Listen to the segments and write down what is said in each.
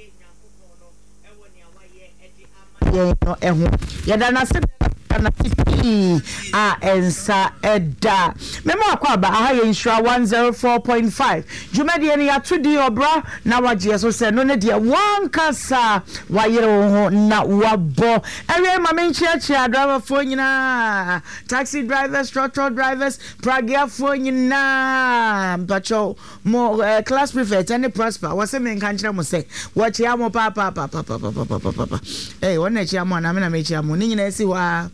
ensa eda memo akwaba aha ye insura 104.5 jumadi ene yatudi obra na waje so se no ne de wan kasa wayere ho na wabo ewe ma menchiachi driver fo nyina taxi drivers truck drivers pragia fo nyina bacho mo class prefect and prosper wase men kan kire mo se wo chia mo pa wona chia mo na me na me chia mo ni nyina si wa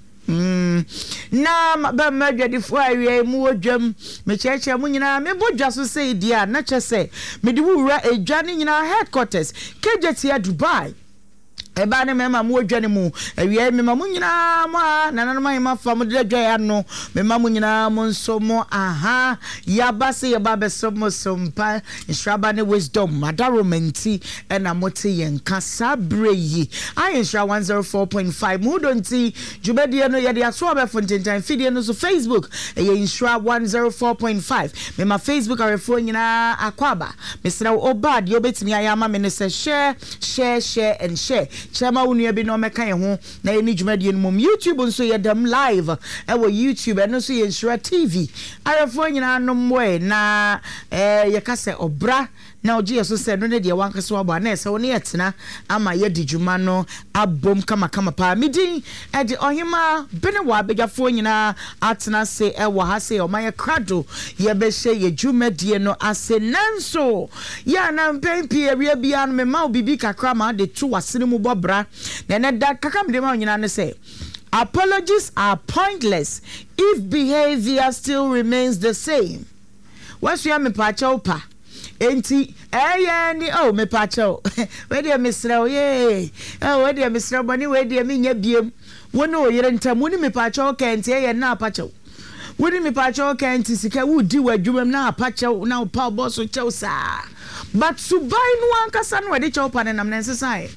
na ba madwadi fo awie mu odwam me cheche mu nyina me bodwa so sei dia na chese me di wura edwa ni nyina headquarters KJT Dubai eba ne mema mu odwa ne mu awie mema mu nyina ma nanano ma fa mu de dwa ya no mema mu nyina mu nso mo aha ya ba se ya ba be so mo sompa inshraba ne wisdom madaromenti ena mote yen kasa breyi I insura 104.5 mu donti jubedie no ye de aso be fontentan fidie no so Facebook ye insura 104.5 mema Facebook arefo nyina akwaba mesra obad ye obetimi ayama me ne se share and share chama wonu bi no meka ye ho na ye ni dwumadie no mum YouTube nso ye dem live ewo YouTube eno so ye insura TV arefo nyina no mwe na ye kase obra na oje so se no ne de wankaso abo na ese woni yetena ama ye di dwuma no abom kama pa midin e de ohima bene wa abegyafo nyina atena se ewo ha se o maye krado ye be hye ye dwumadie no ase nanso ya na mpempi ewie bia no me ma obibi kakra ma de tu wasene mu bobra na ne da kakam de ma nyina ne se apologies are pointless if behavior still remains the same. What's your me pacha pa? Enti ni me pacha. We dey misra ye. We dey misra boni we dey me nya biem. Wono yere ntam woni me pacha ka enti ye na pacha. Woni me pacha ka enti sika wudi wadwumam na pacha na pa boss chew sa. But subai no ankasa no we dey chew pa na nam nsesai.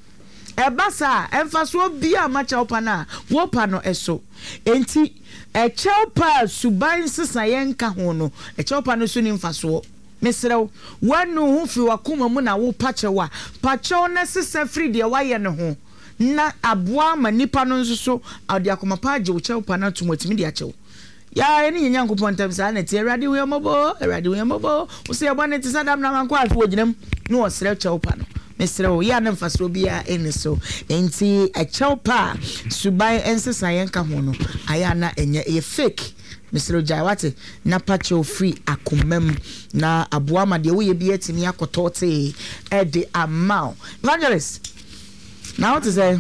Ebasa emfaso bia macha opana wo pa no eso enti echewpa suban sisa yenka ho no echewpa no so ni mfaso mesrew wanu hu fi wakoma mu na wo pachewa pachew na sisa free de waye ne ho na aboa ma nipa no nso so ade akoma paaje wo chewpa na tumotimi de achew ya eni nyankopon tamsa na ti erade we mobo wo se ebone ti sadam na manko afi woginam no wo srew chewpa no Mr. ya na mfaso bia ene so enti a chewpa subai ensesa yenka ho no aya na enye e fake Mr. Jawate na pacho free akomam na aboama de wo ye bia timi akotote e de amount evangelist now what to say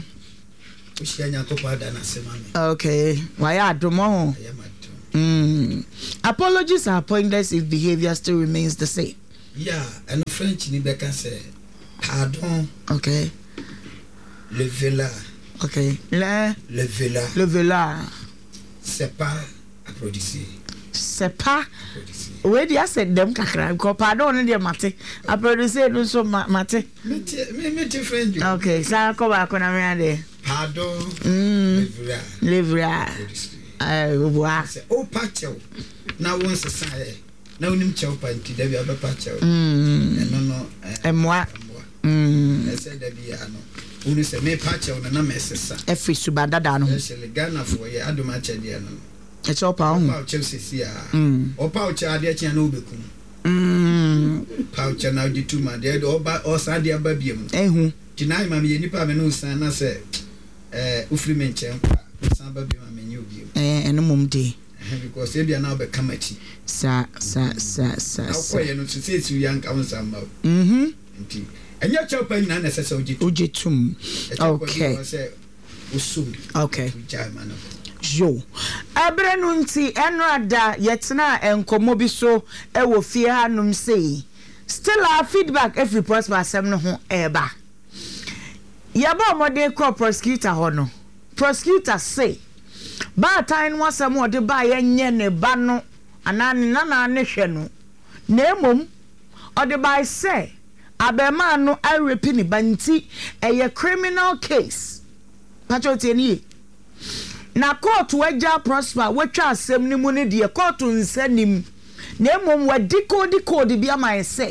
okay why adomo apologies are pointless if behavior still remains the same. Yeah, and French ni beka say pardon. Okay. Levez-la. Okay. Levez-la. Levez-la. C'est pas applaudissez. C'est pas. We dia said them kakra ko pardon no dia mate. Applaudissez no so mate. Me French. Okay, sa ko ba ko na me ade. Pardon. Levez-la. Levez-la. Wa. O pacho. Na won se say. Na unim chewpa nti da bia be pacho. No. Emwa. Ese da bia no. Unu se me pacho na mesesa. Efi subadada no. Ese le Ghana for ye adoma chede no. E chopa ho. Pa Chelsea sia. O pa ucha ade chia na obekum. Pa ucha na odi tuma de o sa de aba biem. Ehu. Tinai ma me nipa me no san na se ufri me nchen kwa. San ba biem ma nyu biem. Eno mum de. Because they are now be committee. Sa. Akoye no to say to young council ma. Nti. Enya chopa na na sese ojitum. Okay. Okay. Jo. Abrenu nti enrada yetena enkomo bi so e wo fie hanum sei. Still our feedback every prosper asem no ho eba. Yaba omode call prosecutor ho no. Prosecutor say ba time wasam ode ba yenye ne ba no anani nana ne hwe no. Na emom ode ba say abema no arepi ni banti eye criminal case. Patroti eni na court waja prosper watwa asem ni mu ne de court nsanim na emom wadi code bi ama say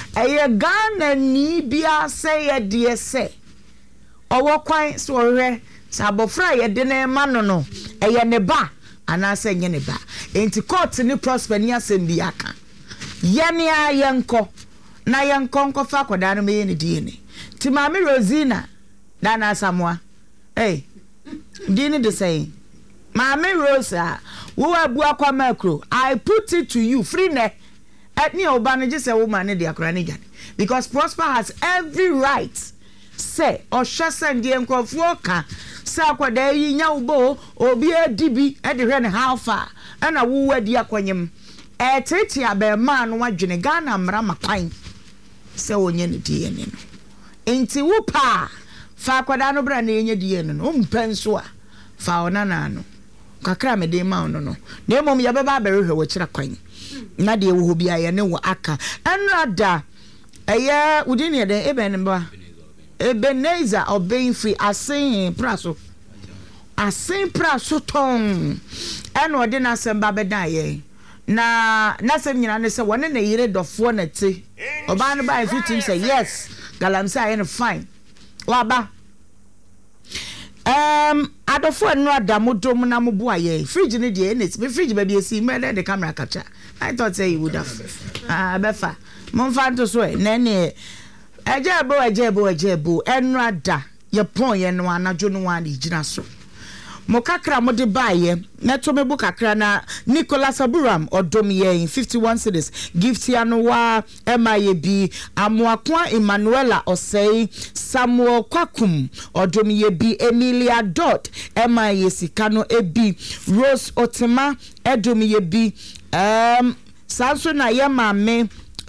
ɛyɛ Ghana ni bia sɛ yɛ de sɛ ɔwɔ kwan so ɔhwɛ sabofra yɛ de na ma no ɛyɛ ne ba anaasɛ nyɛ ne ba enti court ne prosper ni asɛm bi aka yɛne a yɛnkɔ na yɛnkɔ nkɔfa akɔda no meyɛ ne DNA ti maame Rosina Dana Samoa dini de say maame Rosa wo abu akwa makro I put it to you free ne etni oba no gise woman ne de akra ne gane because Prosper has every right say or send the enkrofo ka say akwada yi nya wo obi adibi e de hwe ne how far na wo wadi akwanyem tete abema no wadwene Ghana mra mapan say onye ne DNA no enti wo pa fa akwada no bra na enye DNA no mpenso a fa onana no kakra me de ma no na emom ye beba berehwe wo kira kwan na de wo bia ye ne wo aka enrada eye udini ye de ebenba Ebenezer Obenfree asen praso ton eno de na semba beda ye na sem nyina ne se wone na yire dofo na te oba no ba fit him say yes galamsa ye no fine waba adofo no adamodom na mo boa ye fridge ne de ne me fridge ba bi esi me de camera capture I thought say you would have befa mon fanto so na ne ejebo enrada ye pon ye no anajo no wa de gina so mo kakra mo de baye na to me bu kakra na Nicholas Aburam odom ye 51 cedis gift ya no wa MIB Amoakwa Emmanuela Osei Samuel Kwakum odom ye bi Emilia Dot MIA Sikano ebi Rose Otema edom ye bi sanso na ye mame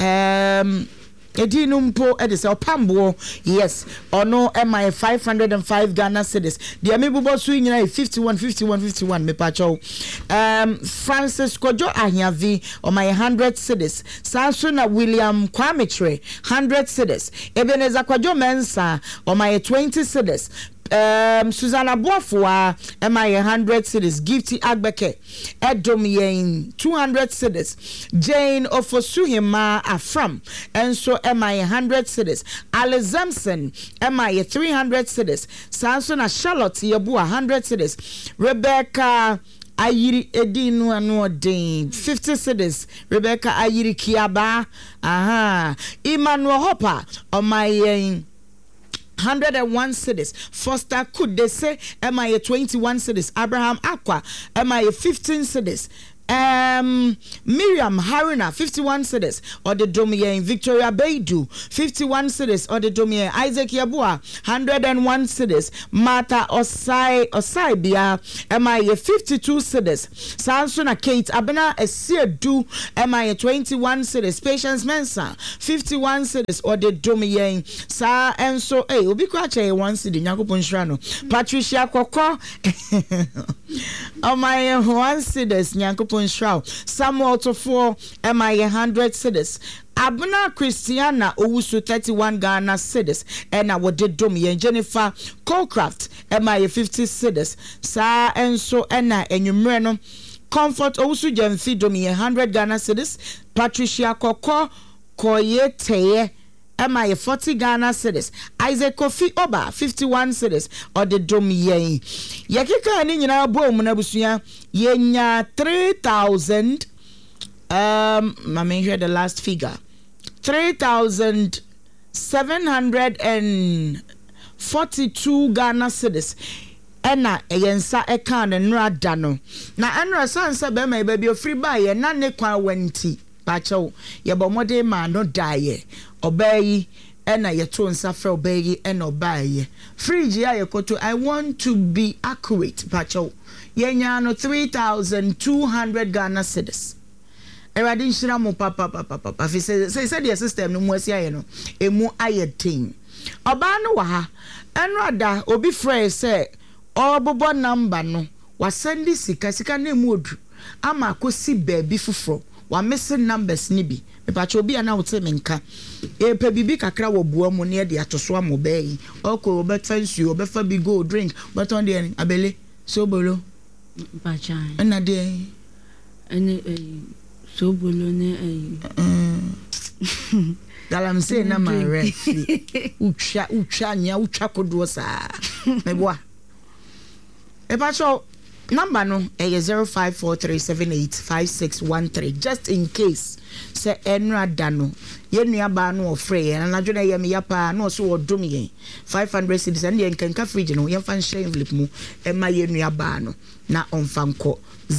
Edinumpo edise opambo yes ono MI 505 Ghana cedis the amebubo so nyina 51 me pacho Francis Kojo Ahiavi o my 100 cedis sanso na William Kwamitre 100 cedis Ebenezer Kojo Mensa o my 20 cedis Susanna Boafua MI 100 cedis Gifty Agbeke Edom Yen 200 cedis Jane Ofosuhima Afram and so MI 100 cedis Ale Zamson MI 300 cedis Sansona Charlotte Yabu 100 cedis Rebecca Ayiri Edinu Anuodin 50 cedis Rebecca Ayiri Kiaba Emmanuel Hopper on my 101 cedis Foster Could they say MI 21 cedis Abraham Aqua MI 15 cedis Miriam Haruna 51 cedis or the Domien Victoria Beidu 51 cedis or the Domien Isaac Yabua 101 cedis Martha Osai Bia MI 52 cedis Sansona Kate Abena Esiedu MI 21 cedis Patience Mensa 51 cedis or the Domien Sa and so obi kwache 1 cedi Nyakopon Shrano Patricia Koko my 1 cedis Nyakopon Shroud Samuel Tofo MI 100 cedis Abuna Christiana Owusu 31 Ghana cedis and I would dom ye Jennifer Colcraft MI 50 cedis sa enso ena enyumreno Comfort Owusu Jemfi domi 100 Ghana cedis Patricia Koko Koyeteye MI 40 Ghana cedis Isaac Kofi Oba 51 cedis or the dom ye yakika ni nyina bo mu na busua yenya 3,000 I mean here the last figure 3,742 Ghana cedis ena eyensa eka na nrada no na enra sansa be ma be free buy na ne kwa wanti pacho ye bomode ma no daye obayi ena yeto nsa fra obayi ena obaye fridge ya yekoto I want to be accurate pacho yenya no 3,200 Ghana cedis eradi nshira mo papa fi say the system no mu asia no emu ayetin oba no wa ha enrada obi frɛ say obobo number no wasendi sika na emu odu ama akosi baabi fufuro wa missing numbers ni bi me pa obi ana wote menka e pa bibi kakra wo boa mu ne de atoso amobai oko obetansu obefa bi go drink but on the abele so bolo pa chan na de ene so bolo ne Galamsey na my refi. Ucha nya ucha kodo sa. Meboa. Ebacho number no 0543785613 just in case say enra dano ye nuaba no ofre na adwena ye me yapa na so odom ye 500 cedis and ye nkanka fridge no ye fan share envelope mu e ma ye nuaba no na onfanko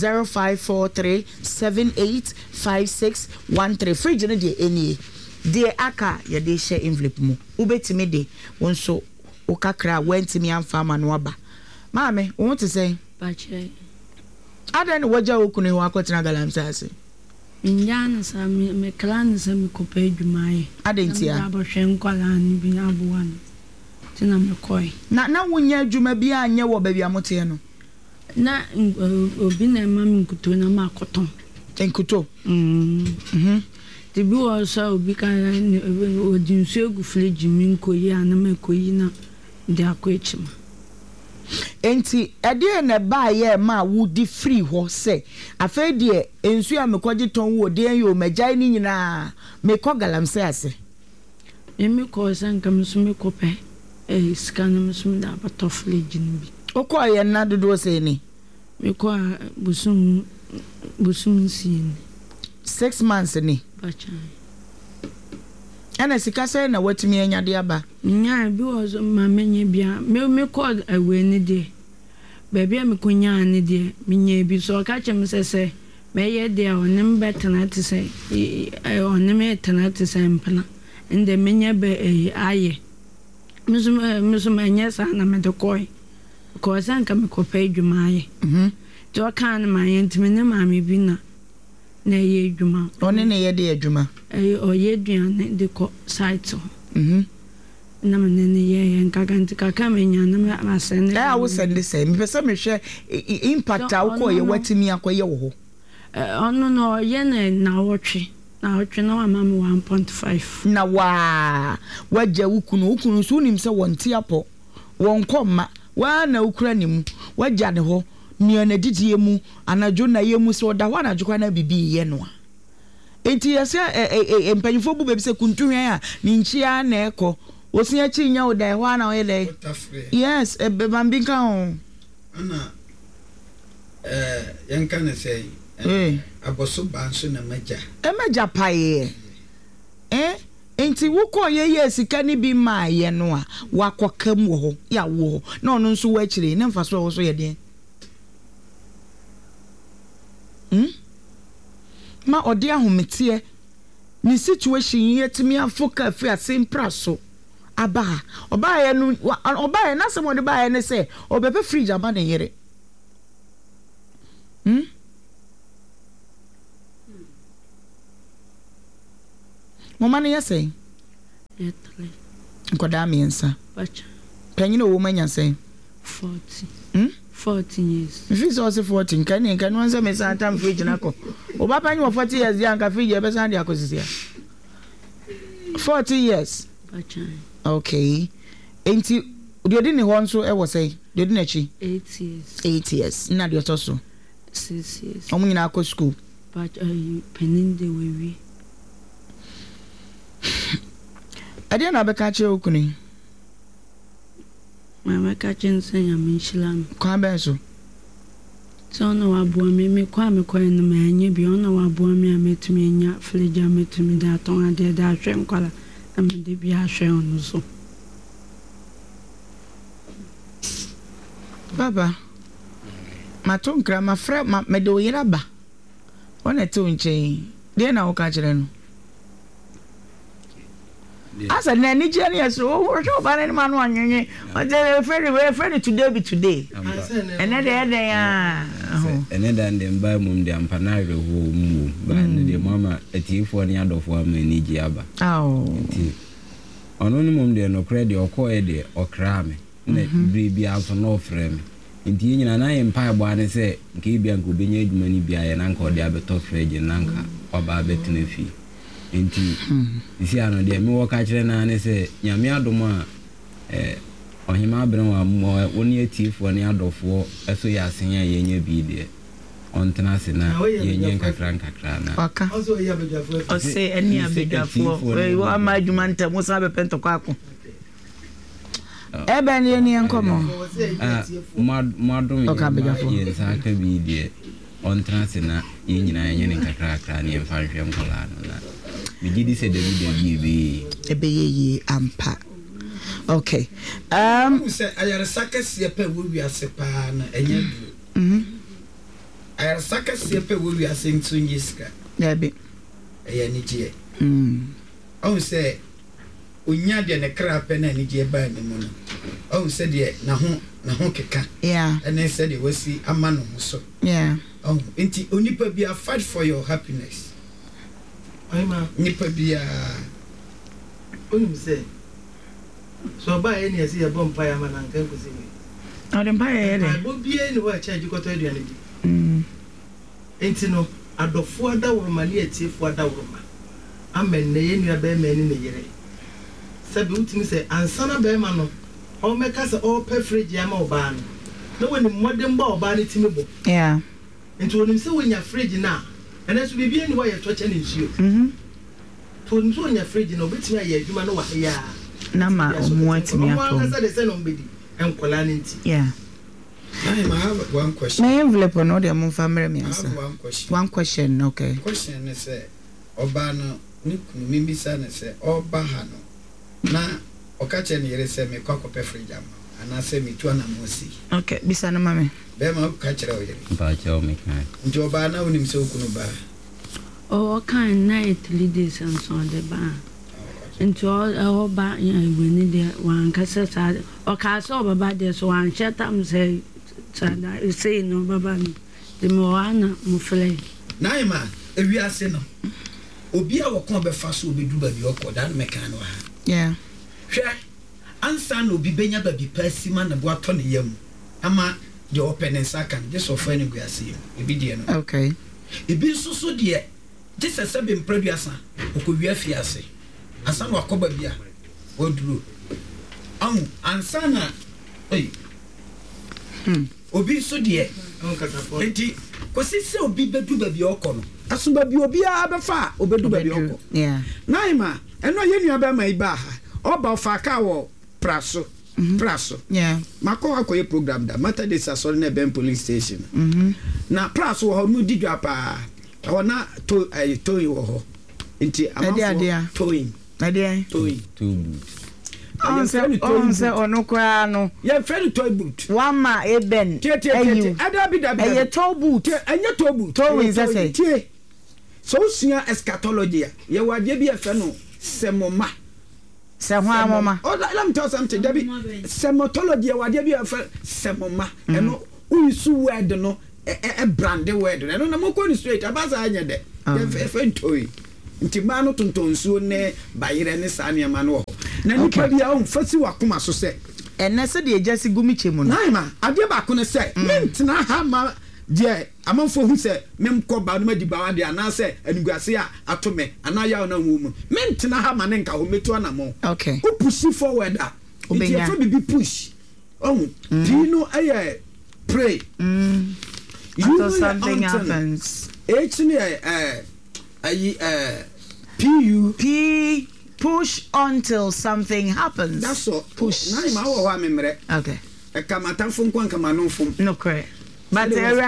0543785613 fridge no de eni de aka ye de share envelope mu ubetimi de wonso okakra wentimi amfa ma no aba maame won to say bache adan waja okunu ho akotina Galamsey ase Njana sa me klan sa me kopa adwumaye adentia abohwe nkwala ni bi aboa no tina me koi na wonya adwuma bi anye wo ba bi amote no na obi na ma me nkuto na ma koton enkuto ti bi wo sa obi kan odinsu egu fridge mi nkoyi ana me koyi na de akoechima enti ede na ba ye ma wudi free ho se afa de ensu a mekwaje ton wo de yo magai ni nyina me ko Galamsey ase emi ko san kam so me kope scan me so da bato fridge ni bi okọ ye na dodo se ni me ko busum sin 6 months ni bacha ana sika se na watimi anya de aba nya bi was ma menye bia me call awe ni de baby me kunya ni de menye bi so ka chem se me ye de onim betena te se onim etena te se mpana inde menye be aye musum anya sa na me de koi ko san ka me ko pe dwuma aye to kan ma yentimi ne ma me bi na ye dwuma one ne ye de adwuma o ye duane de ko site na menene ye nkakanti kaka menya na masene wo sende say me pese me hwe impact a wo ko ye watimi akoye wo ho ono no ye na wotwe na wa mama 1.5 na waja wukunu so nim se wonte apo won komma wa na ukura nim waja ne ho ni na didie mu anajo na ye mu so da wa na jukwa na bibi ye no enti yese empanyifo bu bebi se kuntuhwan a ni nchia na eko osia chi nya oda e hwa na oyele yes bambinka ho ana yanka na say aboso banso na maja paye enti wukọ ye sika ni bi ma ye no a wakọkam wo ho ya wo na ono nso wa chire ne mfa so wo so ye de ma odi ahomete ni situation yetimi afoka fi asempra so aba obaye no obaye na se mo de baye ne se obepe fridge aba ne yere mama ne yese etle nkoda miensa bacha penyi wo manya se 14 years if it's also 14 can one say me santam fridge nako oba penyi 40 years ya nka fridge ebe san dia kosisia 40 years bacha okay enti odi ne ho nso e wo say odi na chi 8 years na de otoso 6 years omunyina akọ school but peninde wewe ade na be ka che okuni mama ka chense ya minshilano kwa benso so no wabo me kwa no manye bi ono wabo me ametumi nya fleja ametumi da ton ade da hwe nkwala na me de bi ahwe ono so baba matonkra mafra me de oyira ba wona te onche de na wo ka kire no asa na ni jeni eso wo sho ba na manu anyenye o de very today be today ene de ya ene dan de mba mum de ampana re ho mu ba ne de mama etifo ne adofo ama ni ji aba ono ni mum de no credit okọ e de okra me na bribi aso no frɛ me nti nyina na ye mpa ebo ane se nke bia nko benya adwuma ni bia ye na nka ode abeto fridge na nka oba abetena fi enti isi ano de me wo ka kire na ne se nyame adom a ohima abren wa woni atifo ne adofo eso ya asen ya ye nya bi de ɔntena se na yɛnyɛ nkakra na ɔka ɔsɛ ɛne abadwafoɔ wɔ ama adwuma ntam wo sa bɛpɛ ntɔkɔ ako ɛbɛn ne yɛni nkɔmɔ moadom yɛnsa aka bi deɛ ɔntena se na yɛn nyinaa yɛnyɛ ne nkakra ne yɛmfa nhwɛ nkɔlaa no na megye di sɛ dabi ɛbɛyɛ yie ampa. Okay. Say ayaresa kɛseɛ pɛ wo wiase paa na ɛnyɛ du. Ayaresa kɛseɛ pɛ wo wiase nso nyiska. Dabi. Ɛyɛ nigye. Ɔn sɛ onya de ne kra pɛ na nigye ba ne mu no. Ɔn sɛ de na ho keka. Yeah. Ɛne sɛ de wasi ama no ho so. Yeah. Ɔn enti onipa bia fight for your happiness. Ɔyma nipa bia onim sɛ so ba any as a bonfire man and can see me. I don't buy it. Will be anywhere change you got to do. Ain't no, I do for that woman yet for that woman. I'm a name your bear man in the year. Sabutin say, and son of Bermano, all make us all perfect yamo ban. No one in modern ball ban it in the book. Yeah. And to him so when you're afraid now, and as we be anywhere you're touching is you. To him so when you're afraid, you know, but you man over here. Nama want me yeah. I have one question. My envelope on the moon family me answer. One question, okay. Question is Obano Mimi San say Obahano. Na Okache ni say me kwako pe fridge and I say me to na mosi. Okay, bisana mame. Be ma kache ra oyere. Ba cha o me kan. Njo ba na unim se okunu ba. Oh, kind night ladies and so the bar. Into all ba ya we there one kasa sa o ka so baba there so one shut am say no baba no the mo ana mo fle naima ewiase no obi a wo kon be fa so obedu ba bi okoda no meka no ha yeah hwe ansa no obi benya ba bi pasima na bo ato ne yam ama the open sakan just of any guase ebi die no okay ebi so de just a seven producer okowia fiase asa no akoba bia woduro ansana obi so de enti kosi se obi bedu ba bia okono asoba bi obi a befa obedu ba bia okọ yeah naima eno ye nua ba mai ba ha oba ofa ka wo praso yeah mako akoye program da matter this asori na ben police station na praso wo no didwa pa ona to wo ho enti amafo toyin on say onokwa no ye friend toy boot one ma eben ayu eye toy boot enye toy boot toy say so sua eschatology ye wade bi afa no semoma se ho amoma oh let me tell something debi semotology ye wade bi afa semoma eno uyisu word no branded word no na mo ko ni straight abasa anya de ye friend toy nti ma no tontonsuo ne bayire ne sane ma no na nipa bia o mfasi wakoma so se enne se de agasi gumi chemu no naima ade ba ko ne se mentena ha ma je amanfo hu se memko ba no madi ba wade ana se aniguase a atome ana ya na hu mu mentena ha ma ne nka ho metu ana mo okay o push forward a it for be push pino aye pray until something happens push until something happens. That's all. Push. Okay. No correct. But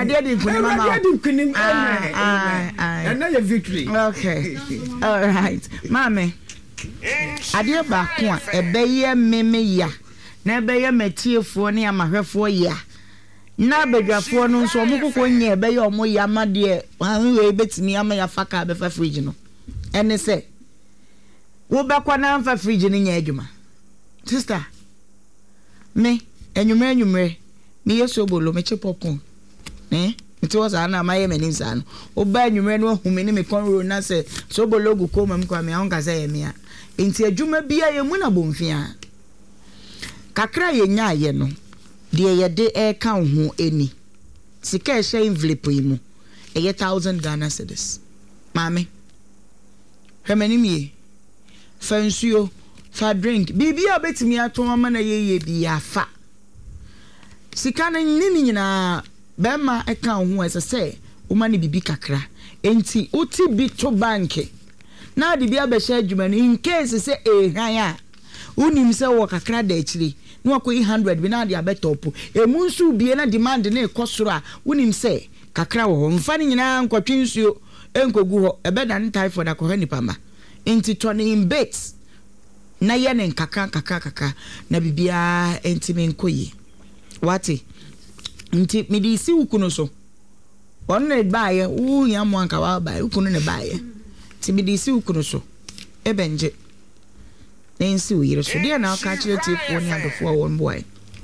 another victory. Okay. All right. Mommy. Adia bakwa ebeye meme ya. Na ebeye metiefo ne amahwefo ya. Na bedwafo no nso omukoko nya ebeye omo ya ma de we betimi ama ya faka be fa fridge no. Ene se wo bekwa na mfa fridge ni nya adwuma sister me enwumre me yeso bolo me che popcorn it was ana maye me ninsa no wo ba enwumre no hu me ni me konro na se so bolo gu ko mam kwa me an ka se ye me a enti adwuma bia ye mu na bomfia kakra ye nya ye no de ye de e ka ho eni sika e hye envelope yi mu e ye 1000 Ghana cedis mame hwemanimie fansuo fa drink bibia betimi ato ama na ye bia fa sika na nyini nyina bema eka ho ese se woman bibi kakra enti uti bi to bank na de bia be share adwuma no in case say ehwan a unim say wo kakra da akire no akoyi 100 bi na de abetop emu nsu bie na demand na ekosoro a unim say kakra wo mfa ni nyina nkotwe nsuo enkogu ho ebeda ne typhoid akọ nipa ma enti tone in bits na ye ne kakra na bibia enti me nkoyi wati nti me di si ukuno so wonne baaye wu ya mo anka wa baaye ukuno ne baaye ti me di si ukuno so ebenje nensi uyire so dia na aka chire tifo ni adofo won boy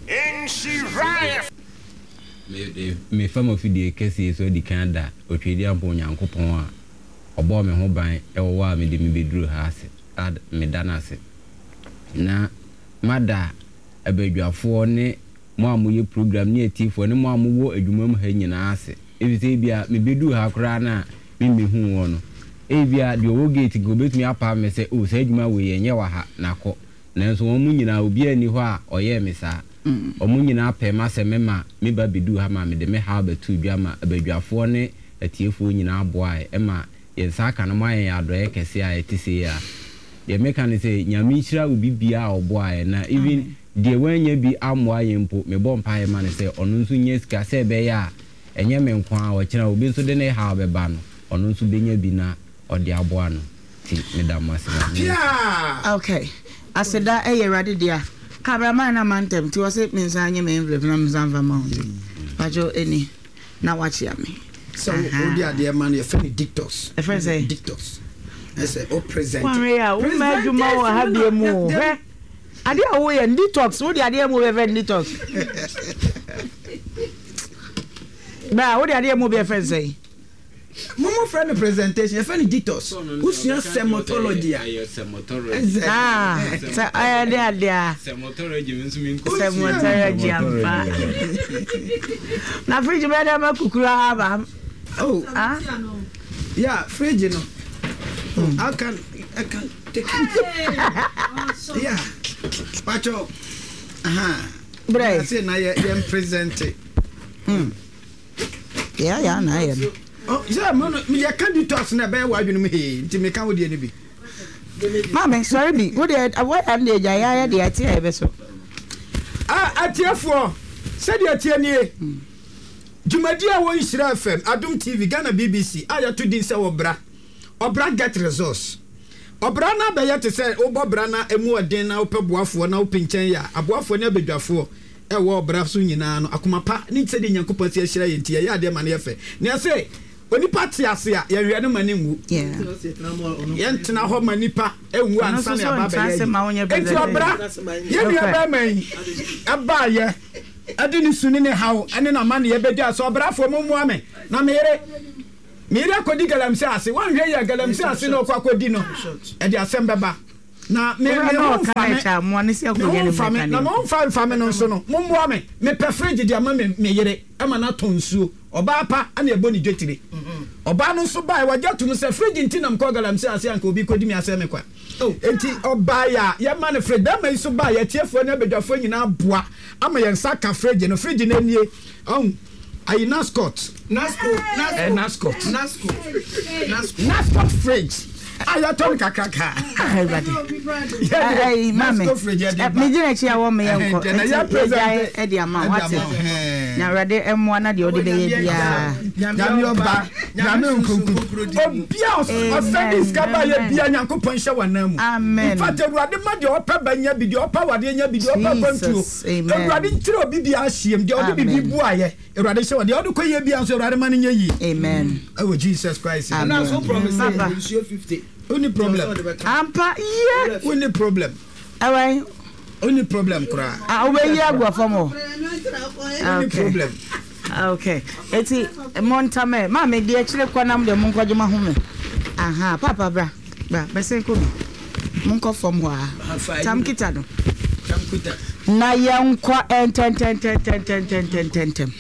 me fama fidie kesi so di Canada otwedi ampo nyankopon a obo me ho ban ewo a me de me beduru ha ase ad me danase na mada abadwafo ne mo amoye program ne atifo ne mo amowo adwuma mu ha nyina ase ebise bia me bedu ha kra na me mehu wo no ebia de owo gate go betumi apa me se o sa adwuma we yenye wa ha nako nanso wo mu nyina obi ani ho a oye me sa o mu nyina pa ma se me ma me ba bedu ha ma me de me ha ba tu dwa ma abadwafo ne atiefo nyina aboa e ma yensa aka no ma yen adoye kese a etise ya de meka ne se nyame hira obi bia oboa na even de wanya bi amoa yempo me bɔ mpa ma ne se ɔno nso nya sika se be ya enye me nkwa a wɔkyena obi nso de ne ha bɛba no ɔno nso benya bi na ɔde aboa no ti me da masema okay aseda rade dia cameraman na mantem ti wose me nsa anye me envelope na mzanva ma hondi bajo eni na wachi ame so odi ade man ye feni dictors e friend say dictors I say o present one ya o ma djuma o ha bie mu he ade a wo ye detox wo de ade mu be friend detox ba wo de ade mu be friend say Momo friend presentation e feni dictors usua semotology sa ade semotology minsu min ko semotology ampa na fridge be da ma kukura aba oh yeah fridge no I can take it. Yeah. Pacho. Bray. I say na ye present. Yeah, na ye. Oh, yeah, man, me ya can do talks na be wa dwunu me he, nti me kan wo de ni bi. Mama, sorry bi. Wo de why am de ya de atia e be so. Atiafo. Say de atia ni e. Jumadi a wo Isra FM, Adum TV, Ghana BBC, aya to din se wo bra. Obra get resource. Obra na be yet say obo bra na emu odin na opeboafo na opinchen ya aboafo na bedwafo e wo obra so nyina no akoma pa ni tse de nyankopon se ahira yenti ya de ma na yefe na say oni party ase a ye hwe no mani ngu yentena ho manipa enwu ansa na aba be ye enti obra ye nua ba man aba ye ade ni suni ne hawo ene na ma na ye bedi aso obra fo mu ame na mere Mira kodi galamsi ase wan hwe ya galamsi ase no kwa kodi no e de asem beba na me no ka mo ne se akodi ne me na mo fa me no so no mo mboa me pe fridge de ama me yere e ma na tonsuo oba pa ana ebo ni dwetire oba no so ba e waja to no se fridge nti na mko galamsi ase anka obi kodi mi ase me kwa enti oba ya ma ne fridge da ma so ba ya tiefo na bedwafo nyina boa ama ye nsa ka fridge no fridge na nie ayi Nascot fridge aya ton kakaka hey mama me jina chi awo me yanko ya president e dia ma wate na rade emo na de ode be bia nyame oba nyame nkunku obia offending skaba ye bia nyankopon hye wanamu amen fate rade ma de opa banya bi de opa wade nya bi de opa kwantuo rade ntire obi bia hiem de ode bibi bu aye rade hye wade ode koye bia so rade ma ne nya yi amen oh Jesus Christ na so promise 50 only problem ampa yeah only problem awai only problem kra obeyi agwa famo only problem okay eti montame ma me de akire kwanam de monkwajuma home aha papa bra bese ko bi monko fom ho a tam kita no na yankwa enten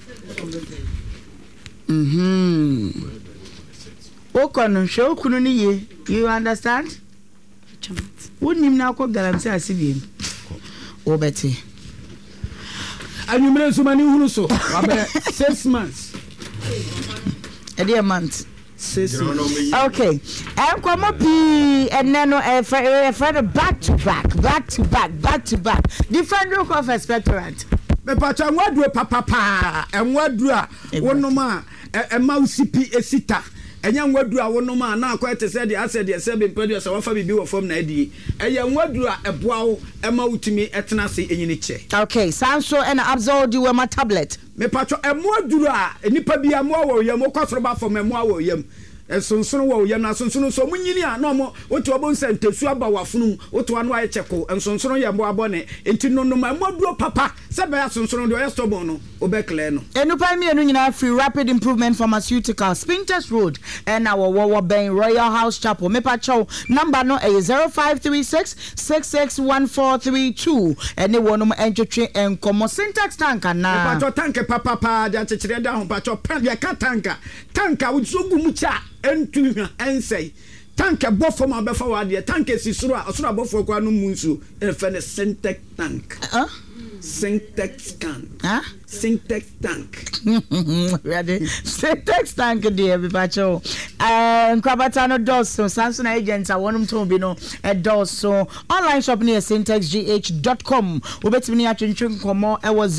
okono show kunu ni ye you understand wonim na ko galamsi asibiem obeti anyumre nsumani hunu so abe 6 months a day a month. Okay, and come up and then back to back. Different look of expectorant. Me pacha nwadru papa and nwadru wonoma e mausipi esita. Enya nwadru a wonoma na akwa te se de asede se be mpadu se wafa bibi wo fam na adi. Eya nwadru a eboawo e mautumi etena se enyini che. Okay, sanso and absorb you my tablet. Me pacha emwadru a nipa bia mo wo yam okosoro ba fam emo wo yam. Ensonsono wo yam na sonsono so munyini a no mo wotu obonsa ntesu aba wafunu wotu anu aye cheko ensonsono yam bo abone enti no maduro papa se be asonsono de oyestobon no obekle no enupa mi enu nyina free rapid improvement pharmaceutical Spintex Road and our Ben Royal House Chapel me pacho number no 0536 661432 ene wonum entwetwe enkomo syntax tank na me pacho tank papa de achechire da ho pacho pen de ka tanka wuzogu mucha entu ensei tank bofo ma befa wade tank sisuru a osuru bofo kwa no munsu e fe ne syntax tank Syntax tank. Syntax tank. Ready? Syntax tank dear bipacho. Krabatano doso Samsung agents I want to be no doso online shop near syntexgh.com. Ubetini atwentwe komo e was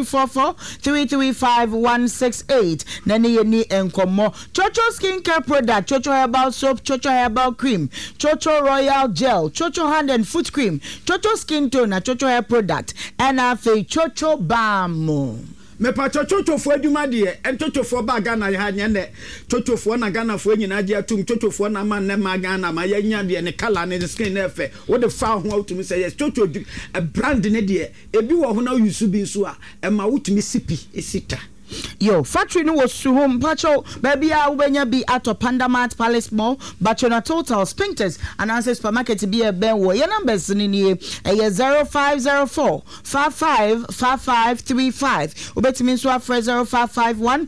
0244-335-168. Nani ni enkomo. Chocho skincare product, Chocho herbal soap, Chocho herbal cream, Chocho royal gel, Chocho hand and foot cream, Chocho skin toner, Chocho hair product, and Chocho balm. Me pa chocho fo aduma de en chocho fo ba Ghana ya nya ne chocho fo na Ghana fo nyina je atum chocho fo na ma ne ma Ghana ma ya nya de ne color ne skin na fe wo de fa ho atum say yes chocho a brand ne de ebi wo ho na yusu bi so a e ma wutumi sipi esita. Yo, factory no was to home pacho baby a ubenya be at Pandamat Palace Mall, but you're not total Spintex and answer supermarket be a ben wo your numbers in here 0504 555535 ubeti means so 0551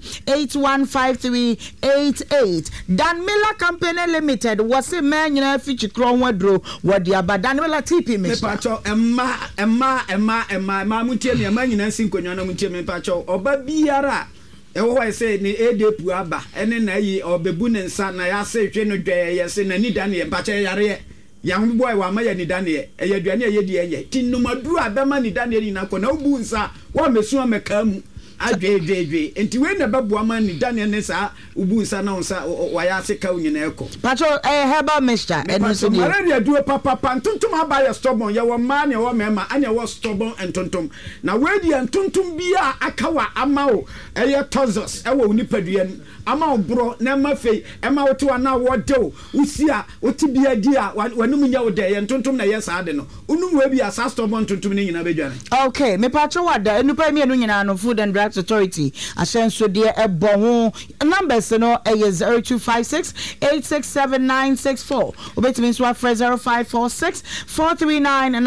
815388 Dan Miller Company Limited was a man you know feature crown wadro what the Dan Miller TP me pacho emma mutie me emma nyina sinkonwa na mutie me pacho oba biara ewo say ni edepu aba ene na yi obebu ne nsa na ya se hwe no dwe ye se na ni dan ye pache yare ya hu boy wa ma ya ni dan ye aduane ye di ye tinumaduru abema ni dan ye ni na ko na obu nsa wa mesu ameka mu adwe enti we na babu ama ni dan ye ne sa obu nsa na nsa wa ya se ka unyina eko pacho herbal mixture eno so di malaria duo papa ntontom aba ya stubborn ye wo ma ne wo mema anya wo stubborn ntontom na we di ntontom bia akawa amawo eye tozos ewo unipadua ama obro na mafei ema woto na wo dew usia otibia di a wanum nya wo de ye ntontom na ye sa de no unum we bia sa stubborn ntontom ni nyina bedwane. Okay me pacho wada enupa mi enu nyina no Food and Drugs Authority asenso de ebo ho numbers no 0256 867964 obetimi so 0546 439